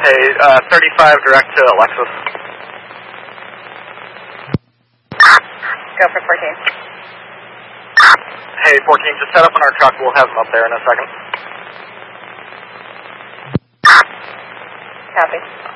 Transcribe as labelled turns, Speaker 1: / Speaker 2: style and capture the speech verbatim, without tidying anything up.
Speaker 1: Hey, uh, thirty-five direct to Alexis.
Speaker 2: Go for fourteen.
Speaker 1: Hey, fourteen, just set up in our truck. We'll have them up there in a second.
Speaker 2: Copy.